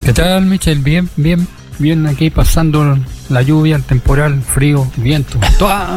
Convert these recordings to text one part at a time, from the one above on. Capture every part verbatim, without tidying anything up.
¿Qué tal, Michel? Bien, bien, bien aquí pasando la lluvia, el temporal, frío, viento, todo.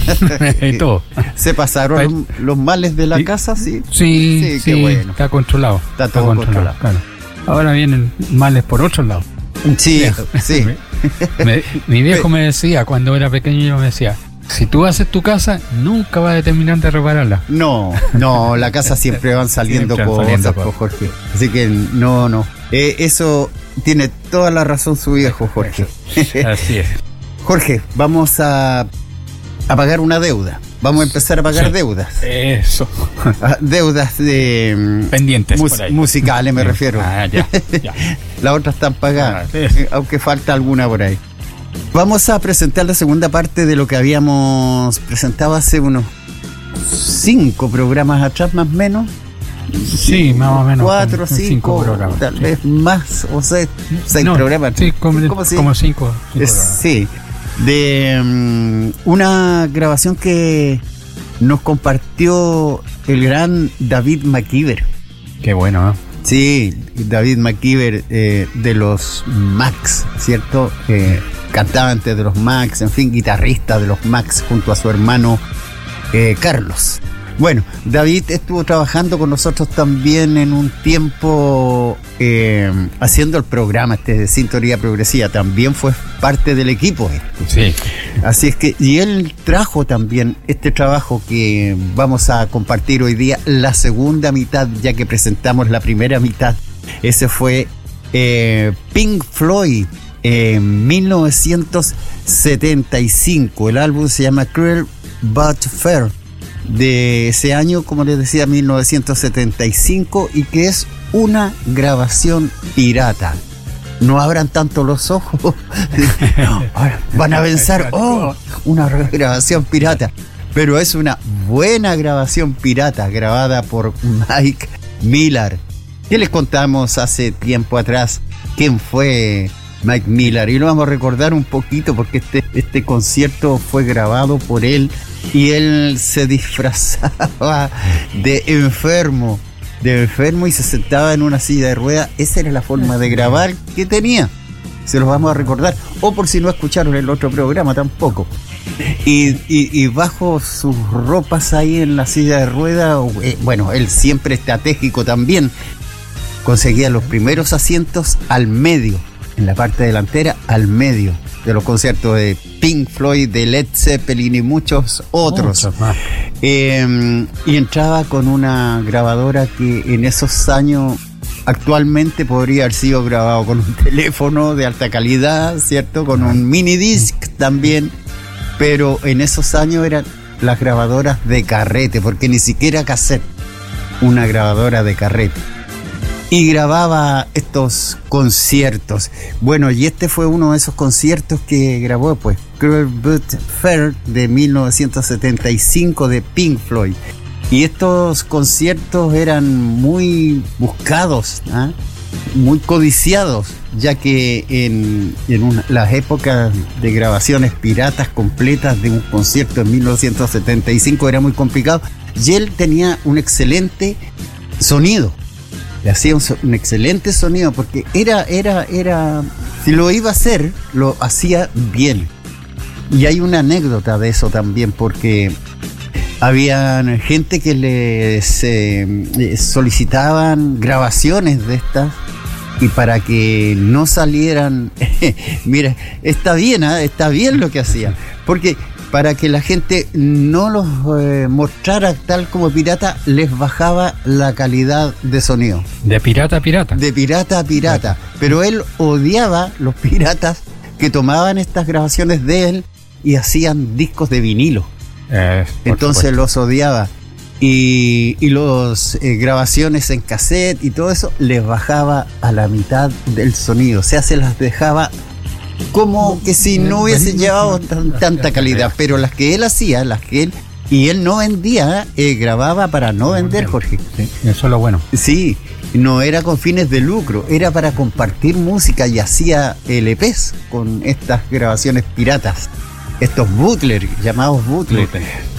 y todo. ¿Se pasaron Pa- los, los males de la Sí. casa? Sí, Sí, sí, qué bueno. está controlado. Está todo controlado. Claro. Ahora vienen males por otro lado. Sí, sí. Me- mi viejo me decía, cuando era pequeño, me decía, si tú haces tu casa, nunca vas a terminar de repararla. No, no, la casa siempre van saliendo Siempre van cosas, saliendo po, cosas. Jorge. Así que no, no. Eh, eso tiene toda la razón su viejo, Jorge. Así es. Jorge, vamos a, a pagar una deuda. Vamos a empezar a pagar Sí. deudas. Eso. Ah, Deudas de mm, Pendientes mus- por ahí. musicales, me refiero. Ah, ya, ya. Las otras están pagadas, Ah, sí. eh, aunque falta alguna por ahí. Vamos a presentar la segunda parte de lo que habíamos presentado hace unos cinco programas atrás, más o menos. Sí, más o menos. Cuatro, como cinco, programas. tal Sí. vez más, o seis, seis No, programas. Sí, como, ¿Cómo se- como cinco. cinco Es- programas. sí, de mm, una grabación que nos compartió el gran David McKeever. Qué bueno, ¿eh? Sí, David McKeever eh, de los Max, ¿cierto? Eh, cantante de los Max, en fin, guitarrista de los Max junto a su hermano eh, Carlos. Bueno, David estuvo trabajando con nosotros también en un tiempo eh, haciendo el programa este de Sintonía Progresiva. También fue parte del equipo. Sí. Así es que, y él trajo también este trabajo que vamos a compartir hoy día, la segunda mitad, ya que presentamos la primera mitad. Ese fue eh, Pink Floyd en mil novecientos setenta y cinco. El álbum se llama Cruel But Fair, de ese año, como les decía, mil novecientos setenta y cinco, y que es una grabación pirata. No abran tanto los ojos. Ahora van a pensar, oh, una grabación pirata. Pero es una buena grabación pirata grabada por Mike Miller. ¿Qué les contamos hace tiempo atrás? ¿Quién fue Mike Miller? Y lo vamos a recordar un poquito porque este, este concierto fue grabado por él y él se disfrazaba de enfermo. de enfermo y se sentaba en una silla de ruedas. Esa era la forma de grabar que tenía. Se los vamos a recordar. O por si no escucharon el otro programa tampoco. Y, y, y bajo sus ropas ahí en la silla de ruedas, eh, bueno, él siempre estratégico también, conseguía los primeros asientos al medio, en la parte delantera al medio de los conciertos de Pink Floyd, de Led Zeppelin y muchos otros. Muchos más. Eh, y entraba con una grabadora que en esos años actualmente podría haber sido grabado con un teléfono de alta calidad, ¿cierto? Con un mini disc también, pero en esos años eran las grabadoras de carrete, porque ni siquiera cassette, una grabadora de carrete. Y grababa estos conciertos. Bueno, y este fue uno de esos conciertos que grabó, pues, Cruel But Fair de mil novecientos setenta y cinco de Pink Floyd. Y estos conciertos eran muy buscados, ¿ah? Muy codiciados, ya que en, en una, las épocas de grabaciones piratas completas de un concierto en mil novecientos setenta y cinco era muy complicado. Y él tenía un excelente sonido. Le hacía un, un excelente sonido porque era, era, era, si lo iba a hacer, lo hacía bien. Y hay una anécdota de eso también, porque había gente que les eh, solicitaban grabaciones de estas y para que no salieran, mira, está bien, ¿eh? Está bien lo que hacían, porque para que la gente no los eh, mostrara tal como pirata, les bajaba la calidad de sonido. De pirata a pirata. De pirata a pirata. Pero él odiaba los piratas que tomaban estas grabaciones de él y hacían discos de vinilo. Eh, por Entonces supuesto. los odiaba. Y, y los eh, grabaciones en cassette y todo eso les bajaba a la mitad del sonido. O sea, se las dejaba como que si no hubiese llevado tan, tanta calidad, pero las que él hacía, las que él, y él no vendía, eh, grababa para no vender, Jorge. Sí, eso es lo bueno. Sí, no era con fines de lucro, era para compartir música y hacía L Pes con estas grabaciones piratas, estos bootleg, llamados bootleg,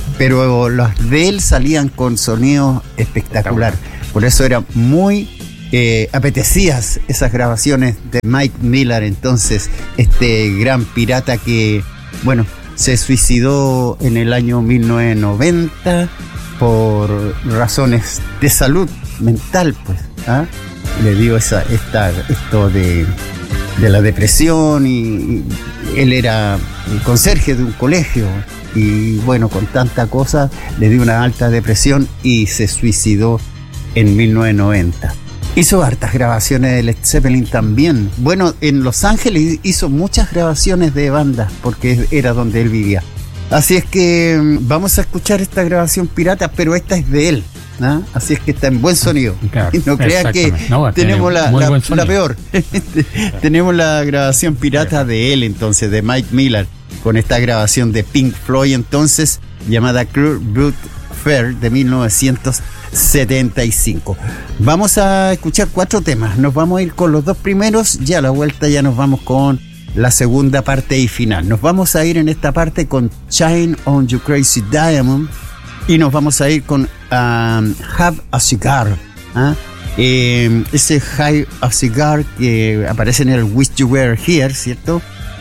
pero las de él salían con sonido espectacular, por eso era muy eh, apetecías esas grabaciones de Mike Miller, entonces este gran pirata que, bueno, se suicidó en el año mil novecientos noventa por razones de salud mental, pues, ¿ah? Le dio esa, esta, esto de, de la depresión, y, y él era conserje de un colegio, y bueno, con tanta cosa le dio una alta depresión y se suicidó en mil novecientos noventa. Hizo hartas grabaciones de Led Zeppelin también. Bueno, en Los Ángeles hizo muchas grabaciones de bandas porque era donde él vivía. Así es que vamos a escuchar esta grabación pirata, pero esta es de él, ¿no? Así es que está en buen sonido. Claro, no crean que no, tenemos la, la, la peor. Tenemos la grabación pirata de él, entonces, de Mike Miller, con esta grabación de Pink Floyd, entonces, llamada Kurt Brute Fair de mil novecientos setenta y cinco. Vamos a escuchar cuatro temas. Nos vamos a ir con los dos primeros, ya a la vuelta ya nos vamos con la segunda parte y final. Nos vamos a ir en esta parte con Shine on You Crazy Diamond, y nos vamos a ir con um, Have a Cigar, ¿ah? eh, ese Have a Cigar que aparece en el Wish You Were Here, ¿cierto?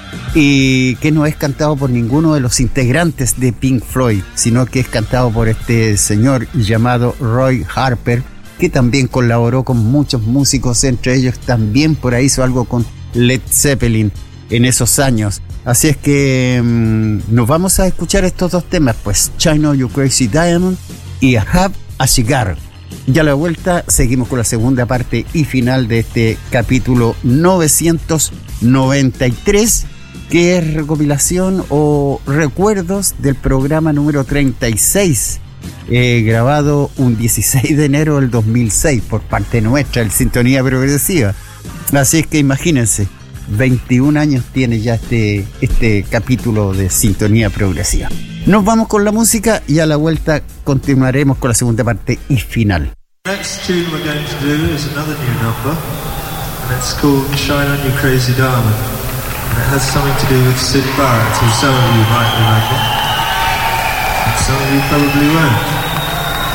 Y que no es cantado por ninguno de los integrantes de Pink Floyd, sino que es cantado por este señor llamado Roy Harper, que también colaboró con muchos músicos, entre ellos también por ahí hizo algo con Led Zeppelin en esos años. Así es que mmm, nos vamos a escuchar estos dos temas, pues Shine on You Crazy Diamond y Have a Cigar. Ya a la vuelta seguimos con la segunda parte y final de este capítulo novecientos noventa y tres, que es recopilación o recuerdos del programa número treinta y seis, eh, grabado un dieciséis de enero del dos mil seis por parte nuestra, el Sintonía Progresiva. Así es que imagínense, veintiún años tiene ya este, este capítulo de Sintonía Progresiva. Nos vamos con la música y a la vuelta continuaremos con la segunda parte y final. Next tune we're going to do is another new number, and it's called Shine on You Crazy Diamond. And it has something to do with Syd Barrett, who some of you might remember, and some of you probably won't.